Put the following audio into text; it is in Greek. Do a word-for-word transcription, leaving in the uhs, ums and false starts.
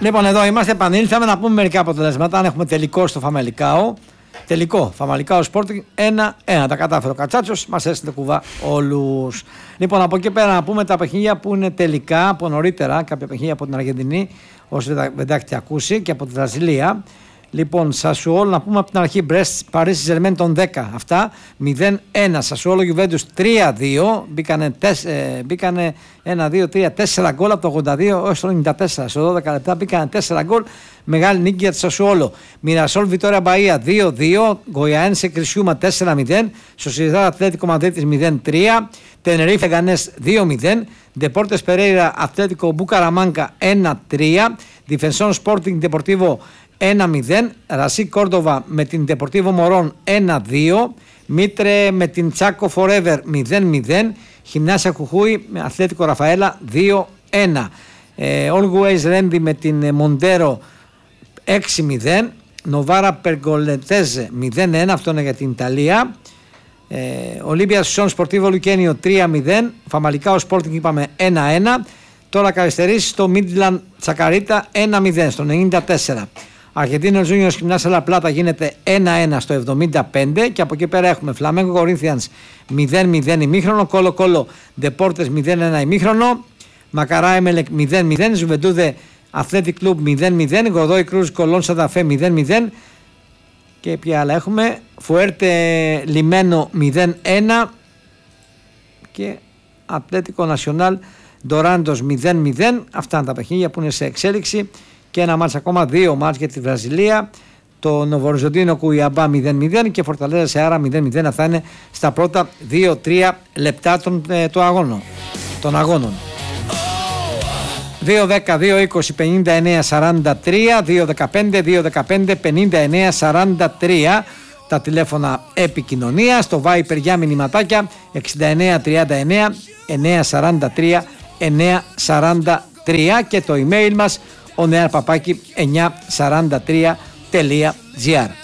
Λοιπόν, εδώ είμαστε, επανήλθαμε να πούμε μερικά αποτελέσματα. Αν έχουμε τελικό στο Φαμαλικάο. Τελικό, Φαμαλικάο Sporting ένα ένα. Τα κατάφερε ο Κατσάτσος, μας έστειλε κουβά όλους. Λοιπόν, από εκεί πέρα να πούμε τα παιχνίδια που είναι τελικά από νωρίτερα. Κάποια παιχνίδια από την Αργεντινή, όσοι δεν τα έχετε ακούσει, και από τη Βραζιλία. Λοιπόν, Σασουόλ, να πούμε από την αρχή, Μπρέστ, Παρίσι Ζερμέν των δέκα. Αυτά μηδέν ένα. Σασουόλο Γιουβέντους τρία δύο. Μπήκανε, ε, μπήκανε ένα, δύο, τρία, τέσσερα γκολ από το ογδόντα δύο έως το ενενήντα τέσσερα. Στο δώδεκα λεπτά μπήκανε τέσσερα γκολ. Μεγάλη νίκη για τη Σασουόλο. Μιρασόλ Βιτόρια Μπαΐα δύο δύο. Γκοιαένσε Κρισιούμα τέσσερα μηδέν. Σοσιεδάδ Ατλέτικο Μαδρίτης μηδέν τρία. Τενερίφε Γανές δύο μηδέν. Ντεπόρτες Περέιρα Ατλέτικο Μπουκαραμάνκα ένα τρία. Διφενσόν Σπόρτινγκ Ντεπορτίβο ένα μηδέν, Ρασί Κόρντοβα με την Ντεπορτίβο Μωρόν ένα δύο, Μίτρε με την Τσάκο Φορέβερ μηδέν μηδέν, Χιμνάσια Κουχούι με Αθλέτικο Ραφαέλα δύο ένα, Always Ρέντι με την Μοντέρο έξι μηδέν, Νοβάρα Περγκολετέζε μηδέν ένα, αυτό είναι για την Ιταλία, Ολύμπια Σουσόν Σπορτίβο Λουκένιο τρία μηδέν, Φαμαλικάο Σπόρτινγκ είπαμε ένα ένα, τώρα καθυστερήσει στο Μίτλαν Τσακαρίτα ένα μηδέν στο ενενήντα τέσσερα. Αργεντίνο Ζούνιος Χιμνάσια Λα Πλάτα γίνεται ένα ένα στο εβδομήντα πέντε και από εκεί πέρα έχουμε Φλαμέγκο Κορίνθιανς μηδέν μηδέν ημίχρονο, Κόλο Κόλο Ντεπόρτες μηδέν ένα ημίχρονο, Μακαρά Εμελεκ μηδέν μηδέν, Ζουβεντούδε Αθλέτικ Κλουμπ μηδέν μηδέν, Γκοδόι Κρούζ Κολόν Σανταφέ μηδέν μηδέν και ποια άλλα έχουμε, Φουέρτε Λιμένο μηδέν ένα και Ατλέτικο Νασιονάλ Ντοράντος μηδέν μηδέν. Αυτά είναι τα παιχνίδια που είναι σε εξέλιξη. Και ένα μάτς ακόμα, δύο μάτς για τη Βραζιλία. Το Νοβοριζοντίνο Κουιαμπά μηδέν μηδέν και Φορταλέζα Σεάρα μηδέν μηδέν. Αυτά είναι στα πρώτα δύο τρία λεπτά των, ε, των, αγώνων, των αγώνων. δύο δέκα, δύο είκοσι, πενήντα εννέα σαράντα τρία, δύο δεκαπέντε, δύο δεκαπέντε, πενήντα εννέα σαράντα τρία. Τα τηλέφωνα επικοινωνίας, το Viper για μηνυματάκια εξήντα εννέα τριάντα εννέα εννιακόσια σαράντα τρία εννιακόσια σαράντα τρία και το email μας ο νεαρ παπάκι εννιακόσια σαράντα τρία τελεία τζι άρ.